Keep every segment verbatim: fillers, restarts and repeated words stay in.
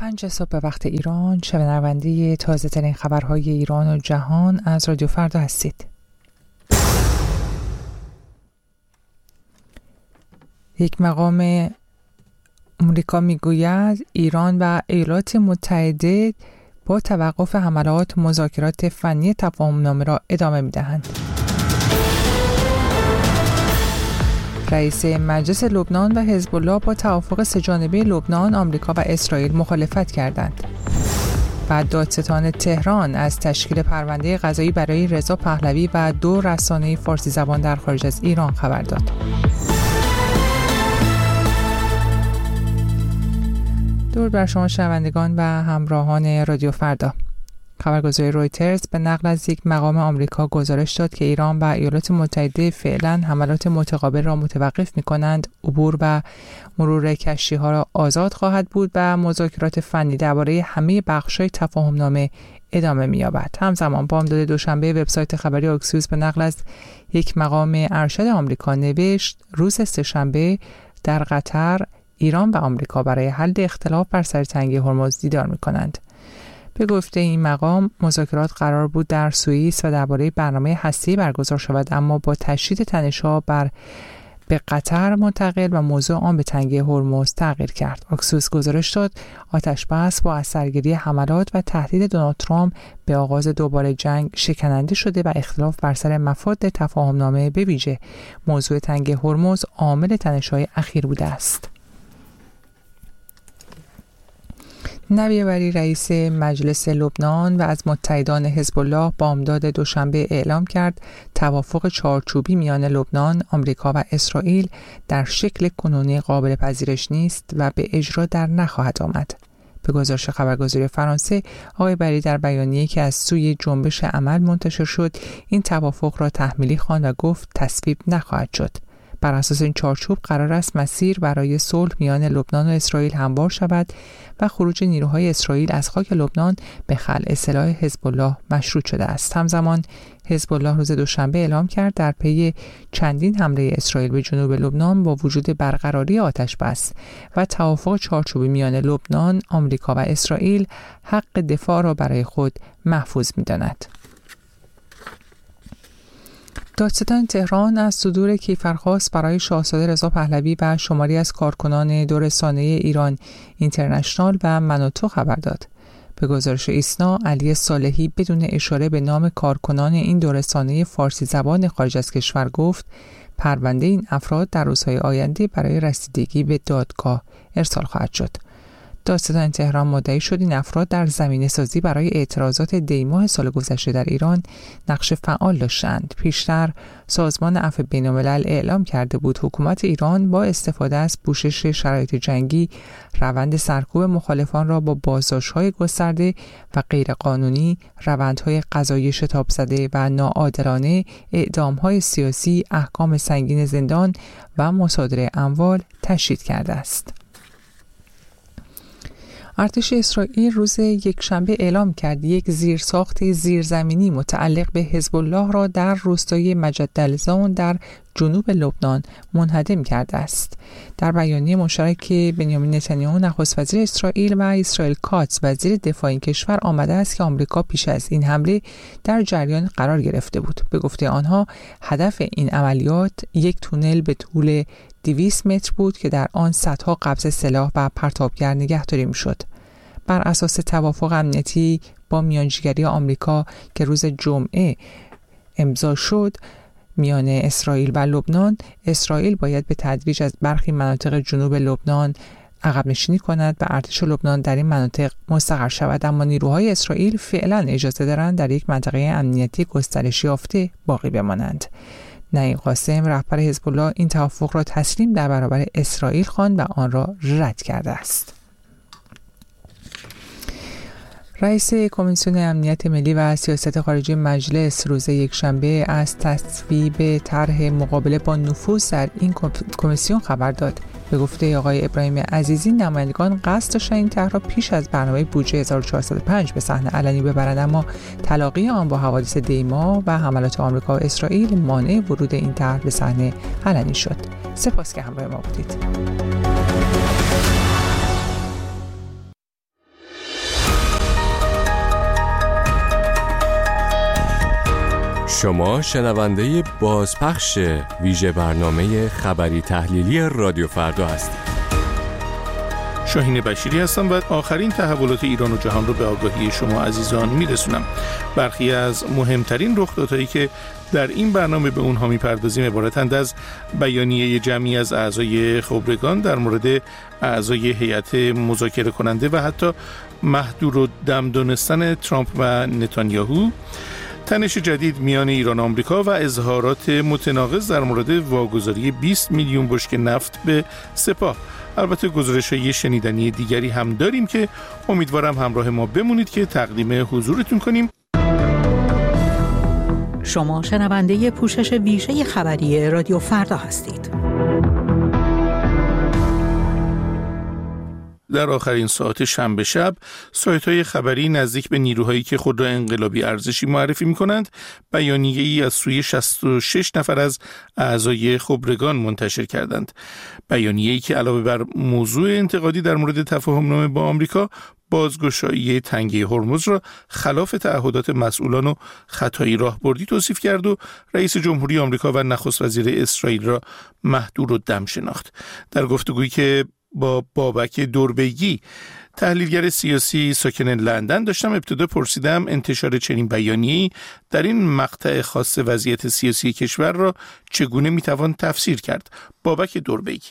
پنج صبح به وقت ایران، شنونده تازه ترین خبرهای ایران و جهان از رادیو فردا هستید. یک مقام امریکا میگوید ایران و ایالات متحده با توقف حملات مذاکرات فنی تفاهم‌نامه را ادامه می‌دهند. رئیس مجلس لبنان و حزب الله با توافق سه‌جانبه لبنان، آمریکا و اسرائیل مخالفت کردند. و دادستان تهران از تشکیل پرونده قضایی برای رضا پهلوی و دو رسانه فارسی زبان در خارج از ایران خبر داد. درود بر شما شنوندگان و همراهان رادیو فردا. خبرگزاری رویترز به نقل از یک مقام آمریکا گزارش داد که ایران و ایالات متحده فعلا حملات متقابل را متوقف می‌کنند، عبور و مرور کشتی‌ها را آزاد خواهد بود و مذاکرات فنی درباره همه بخش‌های تفاهم‌نامه ادامه می‌یابد. همزمان بامداد دوشنبه وبسایت خبری اکسیوس به نقل از یک مقام ارشد آمریکا نوشت روز سه‌شنبه در قطر ایران و آمریکا برای حل اختلاف بر سر تنگه هرمز دیدار می‌کنند. به گفته این مقام مذاکرات قرار بود در سوئیس و درباره برنامه هسته‌ای برگزار شود، اما با تشدید تنش‌ها بر به قطر منتقل و موضوع آن به تنگه هرمز تغییر کرد. اکسیوس گزارش داد آتش‌بس با اثرگیری حملات و تهدید دونالد ترامپ به آغاز دوباره جنگ شکننده شده و اختلاف بر سر مفاد تفاهم‌نامه به ویژه موضوع تنگه هرمز عامل تنش‌های اخیر بوده است. نویه وری رئیس مجلس لبنان و از متحدان حزب الله بامداد دوشنبه اعلام کرد توافق چارچوبی میان لبنان، آمریکا و اسرائیل در شکل کنونی قابل پذیرش نیست و به اجرا در نخواهد آمد. به گزارش خبرگزاری فرانسه، آقای بری در بیانیه‌ای که از سوی جنبش عمل منتشر شد، این توافق را تحمیلی خواند و گفت تصویب نخواهد شد. بر اساس این چارچوب قرار است مسیر برای صلح میان لبنان و اسرائیل هموار شود و خروج نیروهای اسرائیل از خاک لبنان به خلع سلاح حزب الله مشروط شده است. همزمان حزب الله روز دوشنبه اعلام کرد در پی چندین حمله اسرائیل به جنوب لبنان با وجود برقراری آتش‌بس و توافق چارچوبی میان لبنان، آمریکا و اسرائیل حق دفاع را برای خود محفوظ می‌داند. دادستان تهران از صدور کیفرخواست برای شاهزاده رضا پهلوی و شماری از کارکنان دو رسانه ایران اینترنشنال و منوتو خبر داد. به گزارش ایسنا، علی صالحی بدون اشاره به نام کارکنان این دو رسانه فارسی زبان خارج از کشور گفت پرونده این افراد در روزهای آینده برای رسیدگی به دادگاه ارسال خواهد شد. دادستان تهران مدعی شد این افراد در زمینه سازی برای اعتراضات دی‌ماه سال گذشته در ایران نقش فعال داشتند. پیشتر سازمان عفو بین‌الملل اعلام کرده بود حکومت ایران با استفاده از پوشش شرایط جنگی روند سرکوب مخالفان را با بازداشت‌های گسترده و غیرقانونی، روندهای قضایی شتاب زده و ناعادلانه، اعدام‌های سیاسی، احکام سنگین زندان و مصادره اموال تشدید کرده است. ارتش اسرائیل روز یکشنبه اعلام کرد یک زیرساخت زیرزمینی متعلق به حزب الله را در روستای مجدلزون در جنوب لبنان منهدم کرده است. در بیانیه مشترک بنیامین نتانیاهو نخست وزیر اسرائیل و اسرائیل کاتز وزیر دفاع این کشور آمده است که آمریکا پیش از این حمله در جریان قرار گرفته بود. به گفته آنها هدف این عملیات یک تونل به طول دویست متر بود که در آن صدها قبض سلاح و پرتابگر نگهداری می‌شد. بر اساس توافق امنیتی با میانجیگری آمریکا که روز جمعه امضا شد میان اسرائیل و لبنان، اسرائیل باید به تدریج از برخی مناطق جنوب لبنان عقب نشینی کند و ارتش لبنان در این مناطق مستقر شود، اما نیروهای اسرائیل فعلا اجازه دارند در یک منطقه امنیتی گسترش یافته باقی بمانند. نعیم قاسم رهبر حزب الله این توافق را تسلیم در برابر اسرائیل خواند و آن را رد کرده است. رئیس کمیسیون امنیت ملی و سیاست خارجی مجلس روز یکشنبه از تصویب طرح مقابله با نفوذ در این کمیسیون خبر داد. به گفته آقای ابراهیم عزیزی نمایندگان قصد داشتند این طرح را پیش از برنامه بودجه هزار و چهارصد و پنج به صحنه علنی ببرند، اما تلاقی آن با حوادث دی‌ماه و حملات آمریکا و اسرائیل مانع ورود این طرح به صحنه علنی شد. سپاس که همراه ما بودید. شما شنونده بازپخش ویژه برنامه خبری تحلیلی رادیو فردا هستید. شاهین بشیری هستم و آخرین تحولات ایران و جهان رو به آگاهی شما عزیزان میرسونم. برخی از مهمترین رخدادهایی که در این برنامه به اونها میپردازیم عبارتند از بیانیه جمعی از اعضای خبرگان در مورد اعضای هیئت مذاکره کننده و حتی محدود و دم دونستن ترامپ و نتانیاهو، تنش جدید میان ایران و آمریکا و اظهارات متناقض در مورد واگذاری بیست میلیون بشکه نفت به سپاه. البته گزارش‌های شنیدنی دیگری هم داریم که امیدوارم همراه ما بمونید که تقدیم حضورتون کنیم. شما شنونده پوشش ویژه خبری رادیو فردا هستید. در آخرین ساعت شنبه شب، سایت‌های خبری نزدیک به نیروهایی که خود را انقلابی ارزشی معرفی می‌کنند، بیانیه‌ای از سوی شصت و شش نفر از اعضای خبرگان منتشر کردند. بیانیه‌ای که علاوه بر موضوع انتقادی در مورد تفاهم‌نامه با آمریکا، بازگشایی تنگه هرمز را خلاف تعهدات مسئولان و خطایی راهبردی توصیف کرد و رئیس جمهوری آمریکا و نخست وزیر اسرائیل را مهدور و دم شناخت. در گفتگویی که با بابک دوربیگی، تحلیلگر سیاسی ساکن لندن، داشتم، ابتدا پرسیدم انتشار چنین بیانیه‌ای در این مقطع خاص وضعیت سیاسی کشور را چگونه میتوان تفسیر کرد. بابک دوربیگی: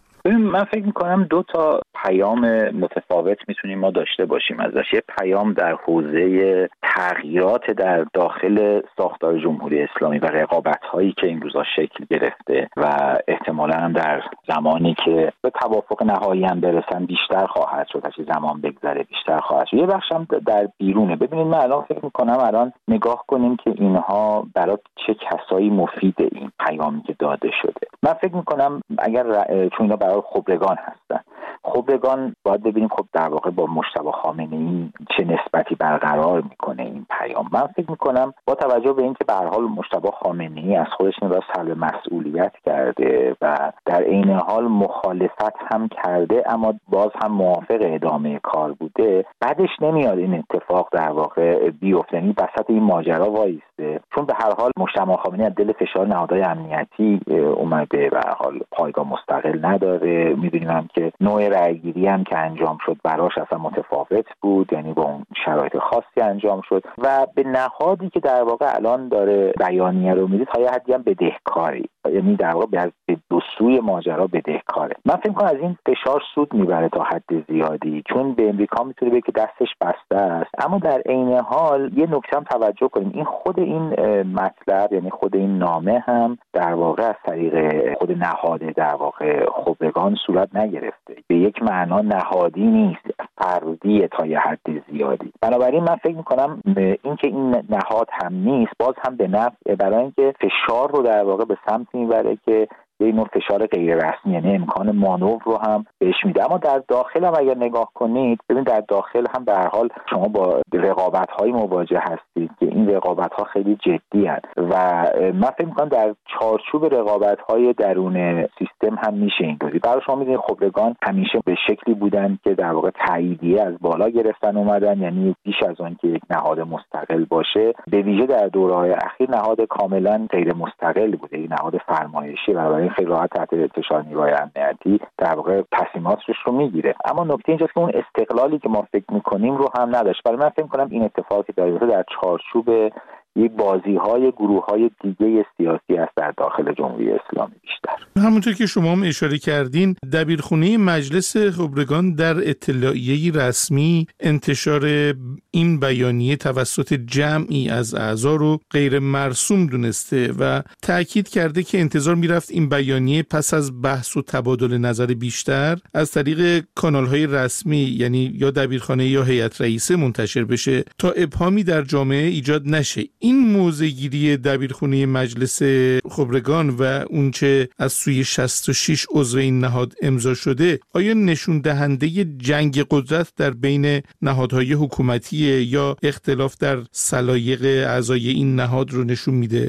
من فکر میکنم دو تا پیام متفاوت میتونیم ما داشته باشیم ازش. یه پیام در حوزه تغییرات در داخل ساختار جمهوری اسلامی و رقابت‌هایی که این روزا شکل گرفته و احتمالاً هم در زمانی که به توافق نهایی هم برسن بیشتر خواهد شد، هرچی زمان بگذره بیشتر خواهد شد. یه بخش هم در بیرونه. ببینید، من الان فکر میکنم الان نگاه کنیم که اینها برای چه کسایی مفیده این پیامی که داده شده. من فکر میکنم اگر چون اینا برای خبرگان هستن، خبرگان باید ببینیم خب در واقع با مجتبی خامنه‌ای چه نسبتی برقرار میکنه این پیام. من فکر میکنم با توجه به اینکه به هر حال مجتبی خامنه‌ای از خودش نمی‌دونه سلب مسئولیت کرده و در عین حال مخالفت هم کرده اما باز هم موافق ادامه کار بوده، بعدش نمیاد این اتفاق در واقع بیفته، یعنی وسط این ماجرا وایسته، چون به هر حال مجتبی خامنه‌ای از دل فشار نهادهای امنیتی اومده، به هر حال پایگاه مستقل نداره. میدونیم هم که نوع رأیگیری هم که انجام شد براش اصلا متفاوت بود، یعنی با اون شرایط خاصی انجام شد و به نهادی که در واقع الان داره بیانیه رو میده تا یه حدی هم بدهکاری، یعنی در واقع به دو سوی ماجرا بدهکاره. من فکر می‌کنم از این فشار سود میبره تا حد زیادی، چون به امریکا میتونه بگه که دستش بسته است، اما در عین حال یه نکته هم توجه کنیم، این خود این مطلب، یعنی خود این نامه هم در واقع از طریق خود نهاد در واقع خبرگان صورت نگرفته، به یک معنا نهادی نیست، فردیه تا یه حد زیادی. بنابراین من فکر میکنم این که این نهاد هم نیست باز هم به نفع، برای اینکه فشار رو در واقع به سمت میبره که یه نوع فشار غیر رسمی، یعنی امکان مانور رو هم بهش میده. اما در داخل هم اگر نگاه کنید، ببین در داخل هم به هر حال شما با رقابت‌های مواجه هستید که این رقابت‌ها خیلی جدی هست و من فکر می‌کنم در چارچوب رقابت‌های درون سیستم هم میشه این گزینه. برای شما می‌دونید خبرگان همیشه به شکلی بودن که در واقع تاییدیه از بالا گرفتن اومدن، یعنی بیش از آن که یک نهاد مستقل باشه، به ویژه در دوره‌های اخیر نهاد کاملا غیر مستقل بوده، یک نهاد فرمایشی و خیلی راحت تحت فشار نیروهای امنیتی در واقع تصمیماتش رو میگیره. اما نکته اینجاست که اون استقلالی که ما فکر میکنیم رو هم نداشت. برای من فکر میکنم این اتفاقی داره در چارچوب یه بازی‌های گروه‌های دیگه سیاسی است در داخل جمهوری اسلامی بیشتر. همونطور که شما هم اشاره کردین، دبیرخونه مجلس خبرگان در اطلاعیه‌ای رسمی انتشار این بیانیه توسط جمعی از اعضا رو غیر مرسوم دونسته و تأکید کرده که انتظار میرفت این بیانیه پس از بحث و تبادل نظر بیشتر از طریق کانال‌های رسمی، یعنی یا دبیرخانه یا هیئت رئیسه منتشر بشه تا ابهامی در جامعه ایجاد نشه. این موضع‌گیری دبیرخونه مجلس خبرگان و اونچه از سوی شصت و شش عضو این نهاد امضا شده، آیا نشون دهنده جنگ قدرت در بین نهادهای حکومتی یا اختلاف در سلایق اعضای این نهاد رو نشون میده؟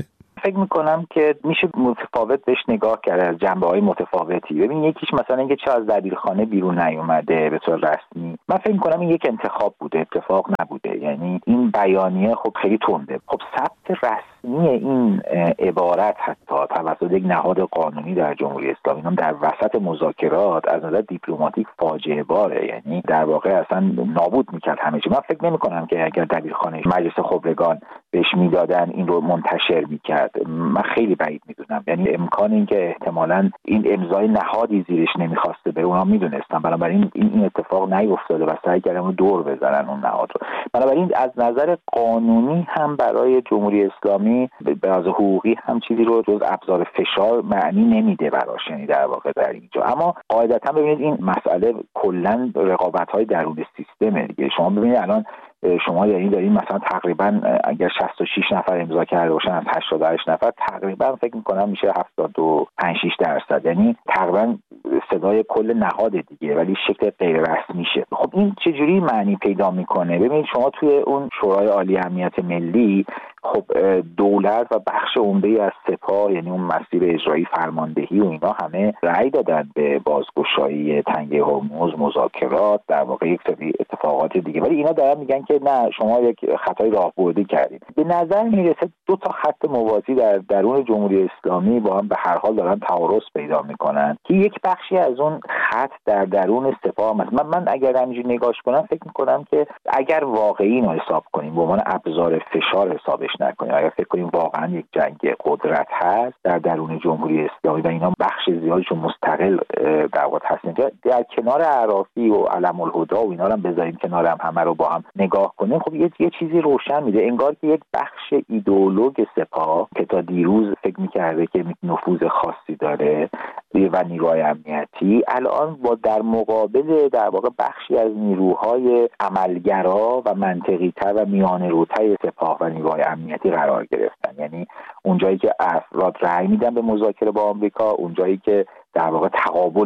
فکر میکنم که میشه متفاوت بهش نگاه کرد از جنبه‌های متفاوتی. ببین یکیش مثلا اینکه چه از دبیرخانه بیرون نیومده به طور رسمی، من فکر میکنم این یک انتخاب بوده، اتفاق نبوده. یعنی این بیانیه خب خیلی تنده. خب ثبت رسمی این عبارت حتی توسط یک نهاد قانونی در جمهوری اسلامی هم در وسط مذاکرات از نظر دیپلماتیک فاجعه باره. یعنی در واقع اصلا نابود میکرد همه چی. من فکر نمیکنم که اگر دبیرخانه مجلس خبرگان بهش میدادن این رو منتشر میکرد. من خیلی بعید میدونم. یعنی امکان این که احتمالاً این امضای نهادی زیرش نمیخواسته به اونها میدونستم، بنابراین این این اتفاق نیفتاده و سعی کردن دور بزنن اون نهاد رو. بنابراین از نظر قانونی هم برای جمهوری اسلامی به لحاظ حقوقی هم چیزی رو جز ابزار فشار معنی نمیده براش، یعنی در واقع در اینجا. اما قاعدتا ببینید این مسئله کلا رقابت‌های درون سیستمه دیگه. شما ببینید الان شما یعنی دارین مثلا تقریبا اگر شصت و شش نفر امضا کرده باشن از هشتاد و هشت نفر، تقریبا فکر می‌کنم میشه هفتاد و پنج شش درصد، یعنی تقریبا صدای کل نهاد دیگه، ولی شکل غیر رسمی شه. خب این چجوری معنی پیدا میکنه؟ ببینید شما توی اون شورای عالی امنیت ملی خب دولت و بخش عمده‌ای از سپاه، یعنی اون مسیر اجرایی فرماندهی و اینا همه رأی دادن به بازگشایی تنگه هرمز، مذاکرات، در واقع یک سری اتفاقات دیگه، ولی اینا دارن میگن که نه شما یک خطای راهبردی کردید. به نظر میرسه دو تا خط موازی در درون جمهوری اسلامی با هم به هر حال دارن تعارض پیدا میکنن که یک بخشی از اون خط در درون سپاه هست. من من اگر همینجوری نگاش کنم فکر میکنم که اگر واقعی اینو حساب کنیم به عنوان ابزار فشار حسابش نکنیم، اگر فکر کنیم واقعا یک جنگ قدرت هست در درون جمهوری اسلامی و اینا بخش زیادشون مستقل در واقع هستن، در کنار عرافی و علم الهدی و اینا رو هم بذاریم کنار هم همه رو با هم نگاه کنیم، خب یه, یه چیزی روشن میده. انگار که یک بخش ایدئولوژ سپاه که تا دیروز فکر میکرده که نفوذ خاصی داره و نیروهای امنیتی، الان با در مقابل در واقع بخشی از نیروهای عملگرا و منطقی تر و میانه روتر سپاه و نیروهای امنیتی قرار گرفتن. یعنی اونجایی که افراد رأی میدن به مذاکره با آمریکا، اونجایی که در واقع تقابل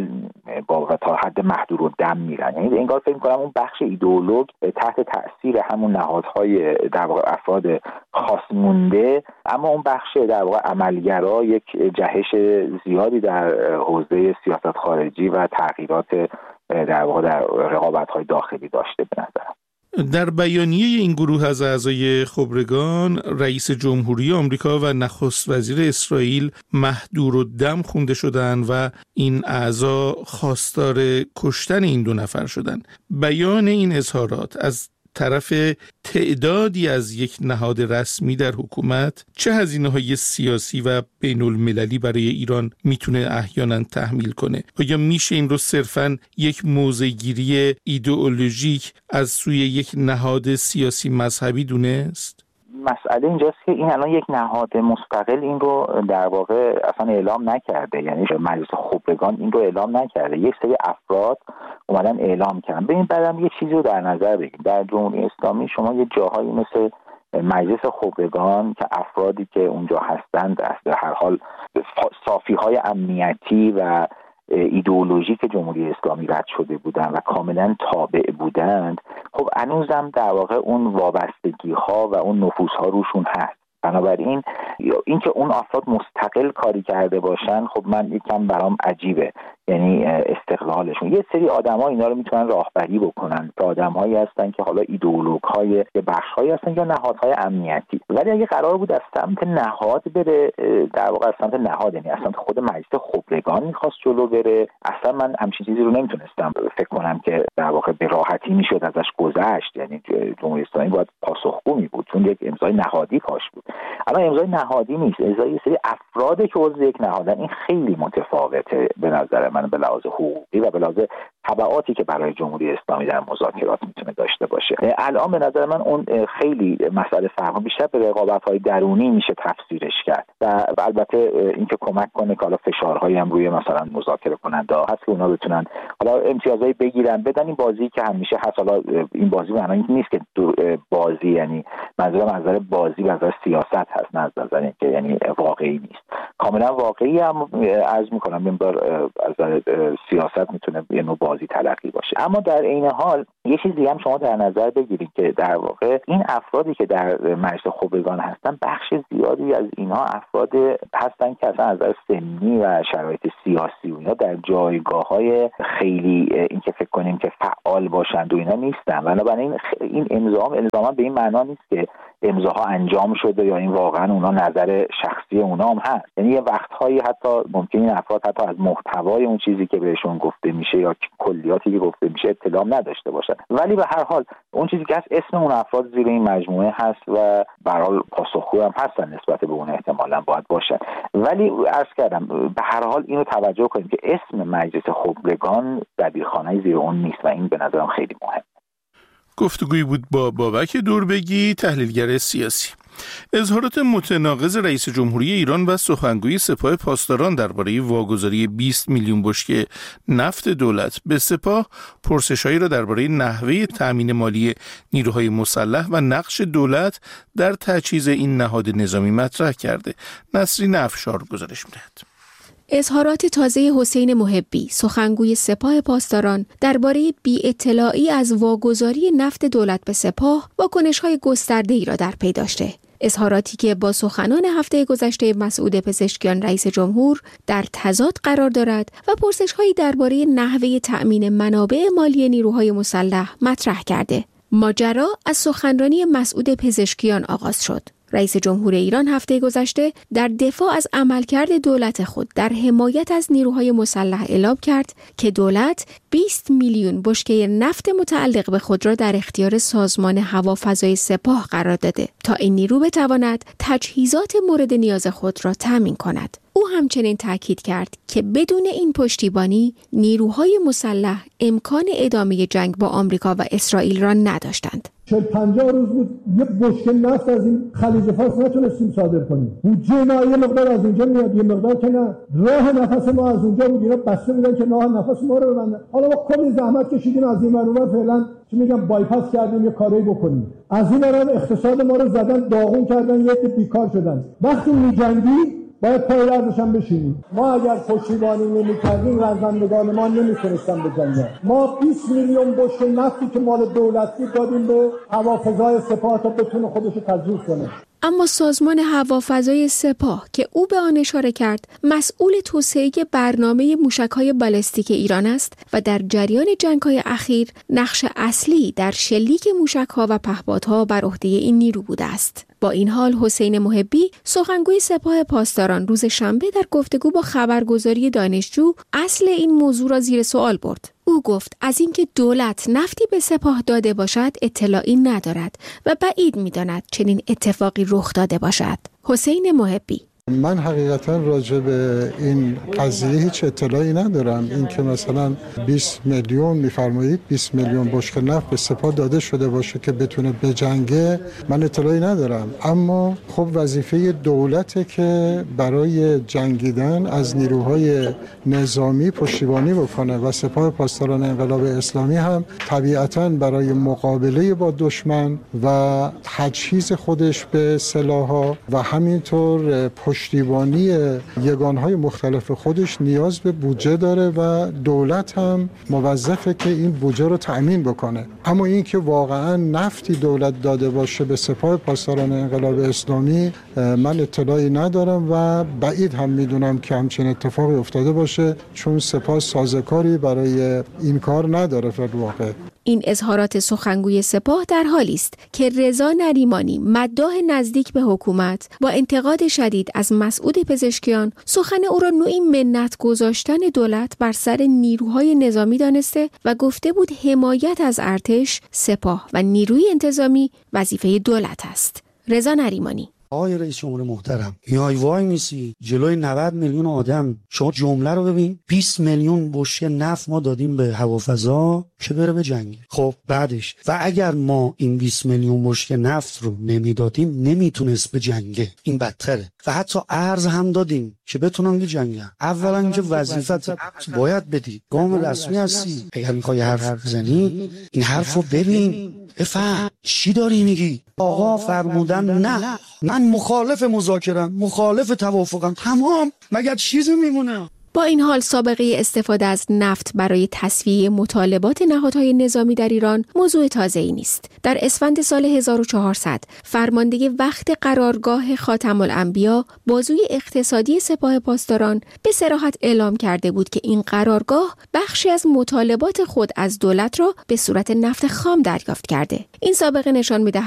با تا حد محدود و دم میرن. یعنی انگار فکر می‌کنم اون بخش ایدئولوژ تحت تأثیر همون نهادهای در واقع افراد خاص مونده، اما اون بخش در واقع عملگرا یک جهش زیادی در حوزه سیاست خارجی و تغییرات در واقع در رقابت‌های داخلی داشته به نظرم. در بیانیه این گروه از اعضای خبرگان، رئیس جمهوری آمریکا و نخست وزیر اسرائیل مهدورالدم خونده شدند و این اعضا خواستار کشتن این دو نفر شدند. بیان این اظهارات از طرف تعدادی از یک نهاد رسمی در حکومت چه هزینه‌های سیاسی و بین المللی برای ایران میتونه احیانا تحمیل کنه؟ آیا میشه این رو صرفاً یک موضع‌گیری ایدئولوژیک از سوی یک نهاد سیاسی مذهبی دونست؟ مسئله اینجاست که این الان یک نهاد مستقل این رو در واقع اصلا اعلام نکرده، یعنی مجلس خبرگان این رو اعلام نکرده، یک سری افراد اومدن اعلام کردن. ببین بعدم یه چیزی رو در نظر بگیرید، در جمهوری اسلامی شما یه جاهایی مثل مجلس خبرگان که افرادی که اونجا هستند در هر حال صافی‌های امنیتی و ایدئولوژیک جمهوری اسلامی رد شده بودند و کاملا تابع بودند، خب هنوزم در واقع اون وابستگی ها و اون نفوذ ها روشون هست. بنابراین اینکه اون افراد مستقل کاری کرده باشن خب من یکم برام عجیبه، یعنی استقلالشون. یه سری آدم‌ها اینا رو میتونن راهبری بکنن، آدم‌هایی هستن که حالا ایدئولوژهای یه بخش‌هایی هستن یا نهادهای امنیتی، ولی اگه قرار بود از سمت نهاد بره، در واقع از سمت نهاد یعنی از سمت خود مجلس خبرگان می‌خواست جلو بره، اصلا من همچین چیزی رو نمیتونستم فکر کنم که در واقع به راحتی میشد ازش گذشت. یعنی جمهوری اسلامی باید پاسخگو می بود، چون یک امضای نهادی کاش بود. اما امضای نهادی نیست، امضای یه سری افرادی که عضو یک نهادن. این خیلی متفاوته به نظر من به لحاظ حقوقی و به لحاظ تبعاتی که برای جمهوری اسلامی در مذاکرات میتونه داشته باشه. الان به نظر من اون خیلی مسئله فرق بیشتر به رقابت‌های درونی میشه تفسیرش کرد و البته اینکه کمک کنه که حالا فشارهایی هم روی مثلا مذاکره کننده هست که اونا بتونن حالا امتیازایی بگیرن بدن. این بازی که همیشه هست، حالا این بازی معنی نیست که بازی یعنی منظورم از نظر بازی و از نظر سیاست هست، نه از نظر که یعنی واقعی نیست. کاملا واقعی هم عرض میکنم این بار از نظر سیاست میتونه یه نوع بازی تلقی باشه. اما در عین حال یه چیز دیگه هم شما در نظر بگیرید که در واقع این افرادی که در مجلس خبرگان هستن، بخش زیادی از اینها افراد هستن که اصلا از نظر سنی و شرایط سیاسی و اینا در جایگاه‌های خیلی این که فکر کنیم که فعال باشند و اینا نیستن. بنابراین این امضا الزاما به این معنا نیست که امضاها انجام شده یا این واقعا اونا نظر شخصی اونا هم هست. یعنی یه وقت‌هایی حتی ممکنه این افراد حتی از محتوای اون چیزی که بهشون گفته میشه یا کلیاتی که گفته میشه اطلاع نداشته باشن، ولی به هر حال اون چیزی که هست اسم اون افراد زیر این مجموعه هست و به هر حال پاسخگو هم هستن نسبت به اون، احتمالاً باید باشن. ولی عرض کردم به هر حال اینو توجه کنیم که اسم مجلس خبرگان دبیرخانه زیر اون نیست و این به نظرم خیلی مهمه. گفتگویی بود با بابک دوربگی، تحلیلگر سیاسی. اظهارات متناقض رئیس جمهوری ایران و سخنگوی سپاه پاسداران درباره واگذاری بیست میلیون بشکه نفت دولت به سپاه، پرسش‌هایی را درباره نحوه تأمین مالی نیروهای مسلح و نقش دولت در تجهیز این نهاد نظامی مطرح کرده. نسرین افشار گزارش می‌دهد. اظهارات تازه حسین محبی، سخنگوی سپاه پاسداران، درباره بی‌اطلاعی از واگذاری نفت دولت به سپاه، واکنش‌های گسترده‌ای را در پی داشته. اظهاراتی که با سخنان هفته گذشته مسعود پزشکیان رئیس جمهور در تضاد قرار دارد و پرسش‌هایی درباره نحوه تأمین منابع مالی نیروهای مسلح مطرح کرده. ماجرا از سخنرانی مسعود پزشکیان آغاز شد. رئیس جمهور ایران هفته گذشته در دفاع از عملکرد دولت خود در حمایت از نیروهای مسلح اعلام کرد که دولت بیست میلیون بشکه نفت متعلق به خود را در اختیار سازمان هوافضای سپاه قرار داده تا این نیرو بتواند تجهیزات مورد نیاز خود را تامین کند. او همچنین تاکید کرد که بدون این پشتیبانی نیروهای مسلح امکان ادامه جنگ با آمریکا و اسرائیل را نداشتند. چهل پنجاه روز بود یه بشکه نفت از این خلیج فارس نتونستیم صادر کنیم. بودجه ما یه مقدار از اینجا میاد، یه مقدار که نه. راه نفس ما از اونجا بود، اینا بسته بودن که راه نفس ما رو ببندن. حالا ما کلی زحمت کشیدیم از این ور فعلا چی میگم بایپاس کردیم یه کاری بکنیم. از این ور اقتصاد ما رو زدن داغون کردن، یه عده بیکار شدن. وقتی میجنگی باید پای لرزش هم بشینیم. ما اگر پشتیبانی نمی‌کردیم رزمندگان ما نمی‌تونستن بجنگن. ما بیست میلیون بشکه نفتی که مال دولتی دادیم به هوافضای سپاه تا بتونه خودش رو تجهیز کنه. اما سازمان هوافضای سپاه که او به آن اشاره کرد مسئول توسعه برنامه موشک‌های بالستیک ایران است و در جریان جنگ‌های اخیر نقش اصلی در شلیک موشک‌ها و پهپادها بر عهده این نیرو بوده است. با این حال حسین محبی، سخنگوی سپاه پاسداران، روز شنبه در گفتگو با خبرگزاری دانشجو اصل این موضوع را زیر سوال برد. او گفت از اینکه دولت نفتی به سپاه داده باشد اطلاعی ندارد و بعید می‌داند چنین اتفاقی رخ داده باشد. حسین محبی: من حقیقتا راجع به این قضیه هیچ اطلاعی ندارم. این که مثلا بیست میلیون میفرمایید بیست میلیون بشکه نفت به سپاه داده شده باشه که بتونه بجنگه، من اطلاعی ندارم. اما خب وظیفه دولته که برای جنگیدن از نیروهای نظامی پشتیبانی بکنه و سپاه پاسداران انقلاب اسلامی هم طبیعتا برای مقابله با دشمن و تجهیز خودش به سلاح‌ها و همینطور پشتیبانی یگانهای مختلف خودش نیاز به بودجه داره و دولت هم موظفه که این بودجه رو تأمین بکنه. اما این که واقعا نفتی دولت داده باشه به سپاه پاسداران انقلاب اسلامی من اطلاعی ندارم و بعید هم میدونم که همچین اتفاقی افتاده باشه، چون سپاه سازوکاری برای این کار نداره در واقع. این اظهارات سخنگوی سپاه در حالی است که رضا نریمانی، مداح نزدیک به حکومت، با انتقاد شدید از مسعود پزشکیان سخن او را نوعی منت گذاشتن دولت بر سر نیروهای نظامی دانسته و گفته بود حمایت از ارتش، سپاه و نیروی انتظامی وظیفه دولت است. رضا نریمانی: آقای رئیس جمهور محترم، میای وای میسی جلوی نود میلیون آدم، شما جمله رو ببین، بیست میلیون بشکه نفت ما دادیم به هوافضا که بره به جنگ. خب بعدش و اگر ما این بیست میلیون بشکه نفت رو نمیدادیم نمیتونست به جنگه، این بدتره. و حتی ارز هم دادیم که بتونن به جنگن. اولا که وظیفت باید بدی، گام رسمی هستی، اگر میخوای حرف بزنی این حرفو ببین بفهم چی داری میگی. آقا فرمودن نه، من مخالف مذاکرم، مخالف توافقم، تمام، مگر چیزی میمونه؟ با این حال سابقه استفاده از نفت برای تسویه مطالبات نهادهای نظامی در ایران موضوع تازه‌ای نیست. در اسفند سال هزار و چهارصد فرمانده وقت قرارگاه خاتم الانبیا بازوی اقتصادی سپاه پاسداران به صراحت اعلام کرده بود که این قرارگاه بخشی از مطالبات خود از دولت را به صورت نفت خام دریافت کرده. این سابقه نشان می‌دهد